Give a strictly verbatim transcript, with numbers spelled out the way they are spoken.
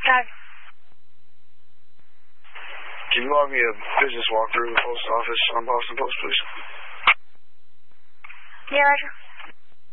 Roger. Can you log me a business walkthrough of the post office on Boston Post, please? Yeah, Roger.